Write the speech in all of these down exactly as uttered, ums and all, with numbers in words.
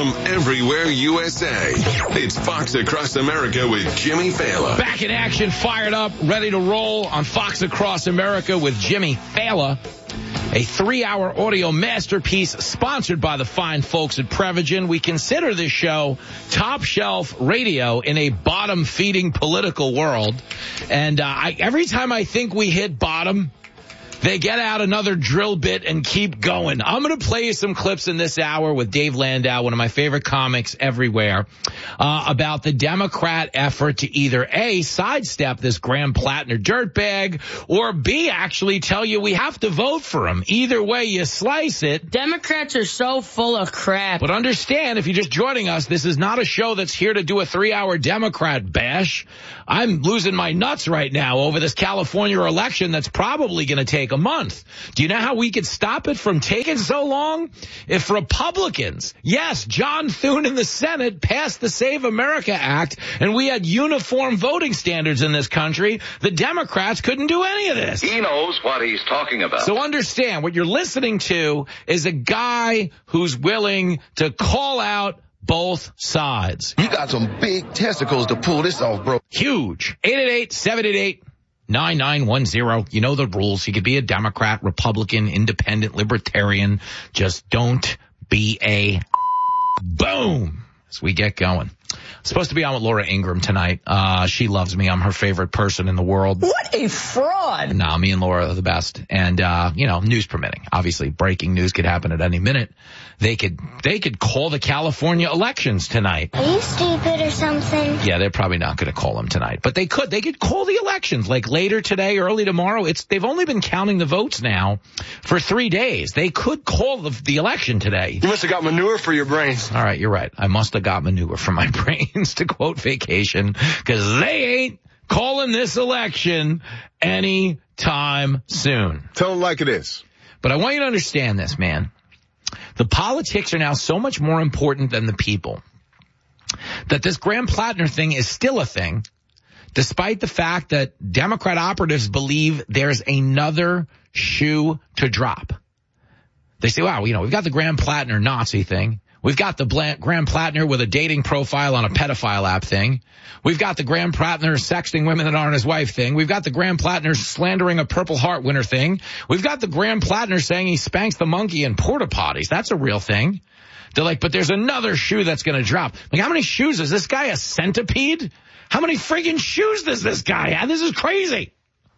from everywhere U S A. It's Fox Across America with Jimmy Fallon. Back in action, fired up, ready to roll on Fox Across America with Jimmy Fallon. A three-hour audio masterpiece sponsored by the fine folks at Prevagen. We consider this show top shelf radio in a bottom-feeding political world. And uh, I, every time I think we hit bottom, they get out another drill bit and keep going. I'm going to play you some clips in this hour with Dave Landau, one of my favorite comics everywhere, uh, about the Democrat effort to either A, sidestep this Graham Plattner dirtbag, or B, actually tell you we have to vote for him. Either way you slice it. Democrats are so full of crap. But understand, if you're just joining us, this is not a show that's here to do a three-hour Democrat bash. I'm losing my nuts right now over this California election that's probably going to take a month. Do you know how we could stop it from taking so long? If Republicans, yes, John Thune in the Senate passed the Save America Act and we had uniform voting standards in this country, the Democrats couldn't do any of this. He knows what he's talking about. So understand, what you're listening to is a guy who's willing to call out both sides. You got some big testicles to pull this off, bro. Huge. eight eight eight, seven eight eight, nine nine one zero. You know the rules. You could be a Democrat, Republican, Independent, Libertarian. Just don't be a boom as we get going. Supposed to be on with Laura Ingraham tonight. Uh, she loves me. I'm her favorite person in the world. What a fraud. No, me and Laura are the best. And, uh, you know, news permitting. Obviously, breaking news could happen at any minute. They could, they could call the California elections tonight. Are you stupid or something? Yeah, they're probably not going to call them tonight, but they could, they could call the elections like later today, early tomorrow. It's, they've only been counting the votes now for three days. They could call the, the election today. You must have got manure for your brains. All right, you're right. I must have got manure for my brains, to quote Vacation, because they ain't calling this election any time soon. Tell them like it is. But I want you to understand this, man. The politics are now so much more important than the people that this Graham Plattner thing is still a thing, despite the fact that Democrat operatives believe there's another shoe to drop. They say, wow, you know, we've got the Graham Plattner Nazi thing. We've got the Graham Plattner with a dating profile on a pedophile app thing. We've got the Graham Plattner sexting women that aren't his wife thing. We've got the Graham Plattner slandering a Purple Heart winner thing. We've got the Graham Plattner saying he spanks the monkey in porta potties. That's a real thing. They're like, but there's another shoe that's going to drop. Like, how many shoes? Is this guy a centipede? How many friggin' shoes does this guy have? This is crazy.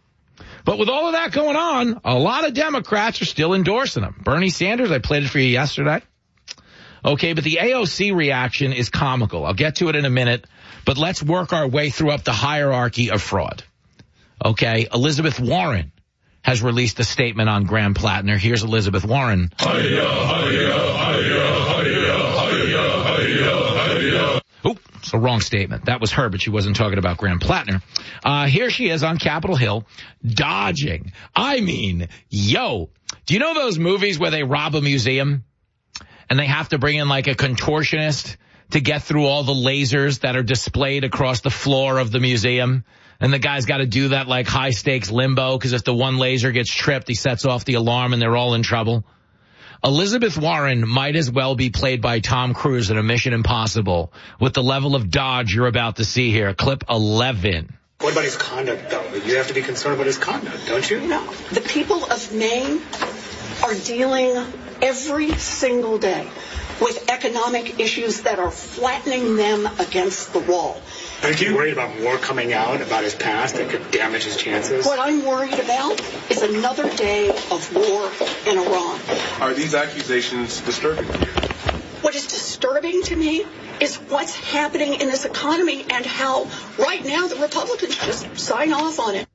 But with all of that going on, a lot of Democrats are still endorsing him. Bernie Sanders, I played it for you yesterday. Okay, but the A O C reaction is comical. I'll get to it in a minute, but let's work our way through up the hierarchy of fraud. Okay, Elizabeth Warren has released a statement on Graham Plattner. Here's Elizabeth Warren. Hi-ya, hi-ya, hi-ya, hi-ya, hi-ya, hi-ya, hi-ya. Oh, it's the wrong statement. That was her, but she wasn't talking about Graham Plattner. Uh, here she is on Capitol Hill, dodging. I mean, yo, do you know those movies where they rob a museum? And they have to bring in like a contortionist to get through all the lasers that are displayed across the floor of the museum. And the guy's got to do that like high stakes limbo, because if the one laser gets tripped, he sets off the alarm and they're all in trouble. Elizabeth Warren might as well be played by Tom Cruise in a Mission Impossible with the level of dodge you're about to see here. Clip eleven. What about his conduct, though? You have to be concerned about his conduct, don't you? No. The people of Maine are dealing every single day with economic issues that are flattening them against the wall. Aren't you worried about more coming out about his past that could damage his chances? What I'm worried about is another day of war in Iran. Are these accusations disturbing to you? What is disturbing to me is what's happening in this economy and how right now the Republicans just sign off on it.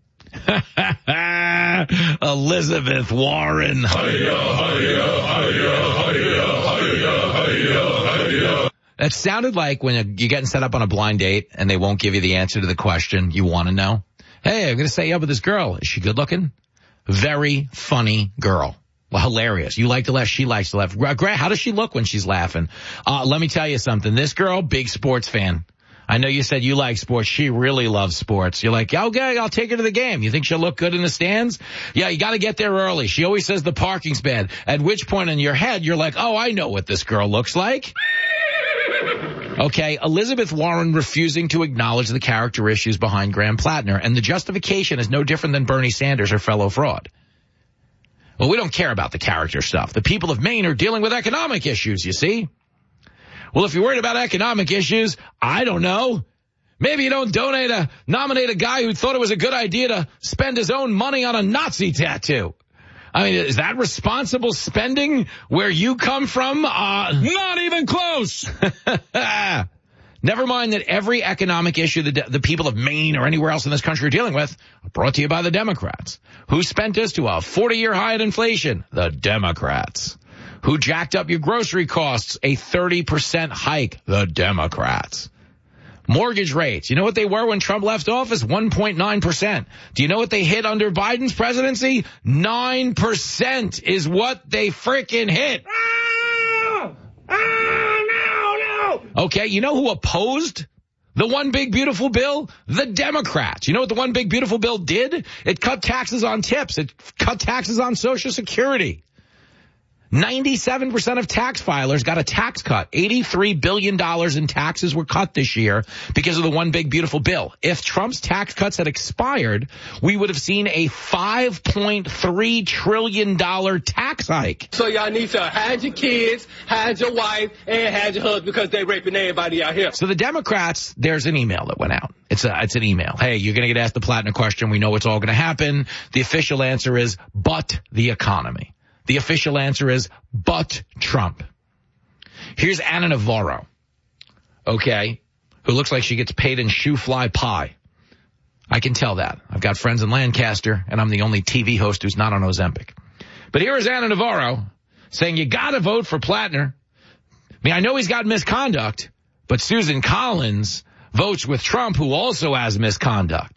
Elizabeth Warren. Hi-ya, hi-ya, hi-ya, hi-ya, hi-ya, hi-ya, hi-ya. That sounded like when you're getting set up on a blind date and they won't give you the answer to the question you want to know. Hey, I'm going to set you up with this girl. Is she good looking? Very funny girl. Well, hilarious. You like to laugh. She likes to laugh. Grant, how does she look when she's laughing? Uh, let me tell you something. This girl, big sports fan. I know you said you like sports. She really loves sports. You're like, okay, I'll take her to the game. You think she'll look good in the stands? Yeah, you got to get there early. She always says the parking's bad. At which point in your head, you're like, oh, I know what this girl looks like. Okay, Elizabeth Warren refusing to acknowledge the character issues behind Graham Plattner, and the justification is no different than Bernie Sanders or fellow fraud. Well, we don't care about the character stuff. The people of Maine are dealing with economic issues, you see. Well, if you're worried about economic issues, I don't know. Maybe you don't donate a, nominate a guy who thought it was a good idea to spend his own money on a Nazi tattoo. I mean, is that responsible spending where you come from? Uh, not even close. Never mind that every economic issue the, the people of Maine or anywhere else in this country are dealing with, brought to you by the Democrats. Who spent us to a forty-year high in inflation? The Democrats. Who jacked up your grocery costs? A thirty percent hike? The Democrats. Mortgage rates. You know what they were when Trump left office? one point nine percent. Do you know what they hit under Biden's presidency? nine percent is what they frickin' hit. Oh! Oh, no, no! Okay, you know who opposed the One Big Beautiful Bill? The Democrats. You know what the One Big Beautiful Bill did? It cut taxes on tips. It cut taxes on Social Security. ninety-seven percent of tax filers got a tax cut. eighty-three billion dollars in taxes were cut this year because of the One Big Beautiful Bill. If Trump's tax cuts had expired, we would have seen a five point three trillion dollars tax hike. So y'all need to hide your kids, hide your wife, and hide your husband because they raping everybody out here. So the Democrats, there's an email that went out. It's a, it's an email. Hey, you're going to get asked the Plattner question. We know what's all going to happen. The official answer is, but the economy. The official answer is, but Trump. Here's Anna Navarro, okay, who looks like she gets paid in shoe fly pie. I can tell that. I've got friends in Lancaster, and I'm the only T V host who's not on Ozempic. But here is Anna Navarro saying you got to vote for Plattner. I mean, I know he's got misconduct, but Susan Collins votes with Trump, who also has misconduct.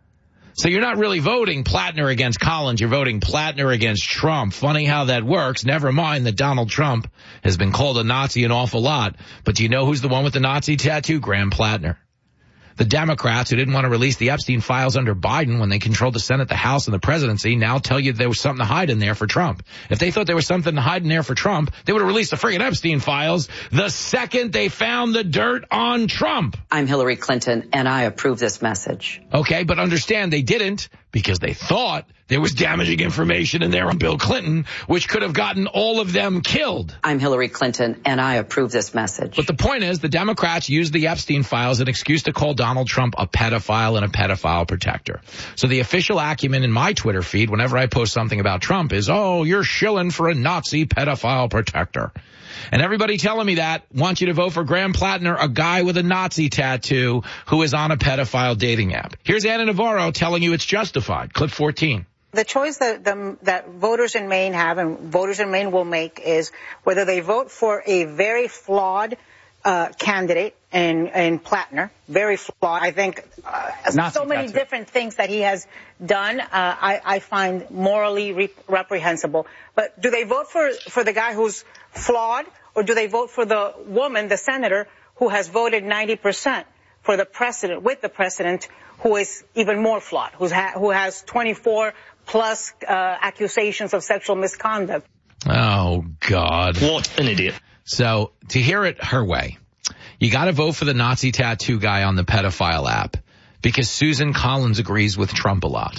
So you're not really voting Plattner against Collins. You're voting Plattner against Trump. Funny how that works. Never mind that Donald Trump has been called a Nazi an awful lot. But do you know who's the one with the Nazi tattoo? Graham Plattner. The Democrats who didn't want to release the Epstein files under Biden when they controlled the Senate, the House, and the presidency now tell you there was something to hide in there for Trump. If they thought there was something to hide in there for Trump, they would have released the friggin' Epstein files the second they found the dirt on Trump. I'm Hillary Clinton, and I approve this message. Okay, but understand they didn't because they thought there was damaging information in there on Bill Clinton, which could have gotten all of them killed. I'm Hillary Clinton, and I approve this message. But the point is, the Democrats used the Epstein files as an excuse to call Donald Trump a pedophile and a pedophile protector. So the official acumen in my Twitter feed, whenever I post something about Trump, is, oh, you're shilling for a Nazi pedophile protector. And everybody telling me that wants you to vote for Graham Plattner, a guy with a Nazi tattoo who is on a pedophile dating app. Here's Anna Navarro telling you it's justified. Clip fourteen. The choice that, the, that voters in Maine have and voters in Maine will make is whether they vote for a very flawed uh, candidate in, in Plattner, very flawed. I think uh, so many different things that he has done uh, I, I find morally re- reprehensible. But do they vote for, for the guy who's flawed, or do they vote for the woman, the senator, who has voted ninety percent for the president, with the president, who is even more flawed, who's ha- who has twenty-four plus uh, accusations of sexual misconduct? Oh, God. What an idiot. So to hear it her way, you got to vote for the Nazi tattoo guy on the pedophile app because Susan Collins agrees with Trump a lot.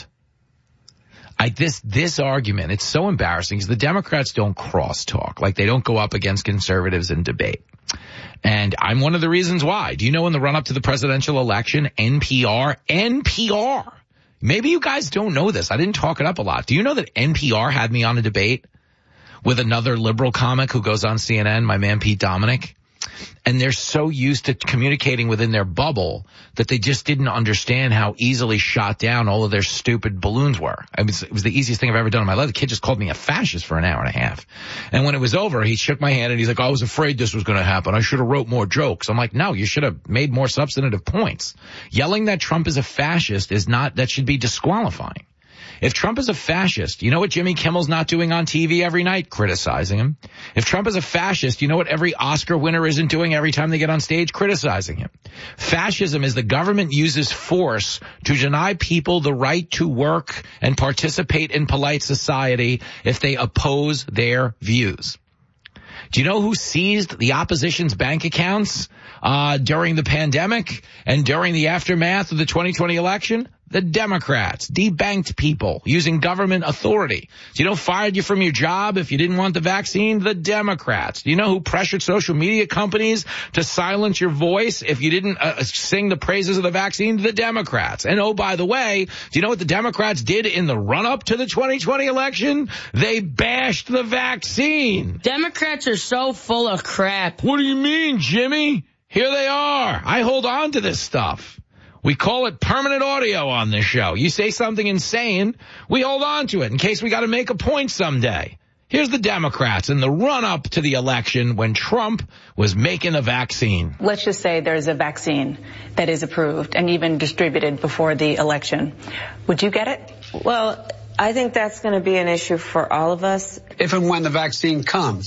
I, this, this argument, it's so embarrassing because the Democrats don't crosstalk. Like they don't go up against conservatives in debate. And I'm one of the reasons why. Do you know in the run up to the presidential election, N P R, N P R, maybe you guys don't know this. I didn't talk it up a lot. Do you know that N P R had me on a debate with another liberal comic who goes on C N N, my man Pete Dominic? And they're so used to communicating within their bubble that they just didn't understand how easily shot down all of their stupid balloons were. It was, it was the easiest thing I've ever done in my life. The kid just called me a fascist for an hour and a half. And when it was over, he shook my hand and he's like, I was afraid this was going to happen. I should have wrote more jokes. I'm like, no, you should have made more substantive points. Yelling that Trump is a fascist is not, that should be disqualifying. If Trump is a fascist, you know what Jimmy Kimmel's not doing on T V every night? Criticizing him. If Trump is a fascist, you know what every Oscar winner isn't doing every time they get on stage? Criticizing him. Fascism is the government uses force to deny people the right to work and participate in polite society if they oppose their views. Do you know who seized the opposition's bank accounts uh during the pandemic and during the aftermath of the twenty twenty election? The Democrats debanked people using government authority. Do you know who fired you from your job if you didn't want the vaccine? The Democrats. Do you know who pressured social media companies to silence your voice if you didn't uh, sing the praises of the vaccine? The Democrats. And oh, by the way, do you know what the Democrats did in the run-up to the twenty twenty election? They bashed the vaccine. Democrats are so full of crap. What do you mean, Jimmy? Here they are. I hold on to this stuff. We call it permanent audio on this show. You say something insane, we hold on to it in case we got to make a point someday. Here's the Democrats in the run-up to the election when Trump was making a vaccine. Let's just say there's a vaccine that is approved and even distributed before the election. Would you get it? Well, I think that's going to be an issue for all of us. If and when the vaccine comes.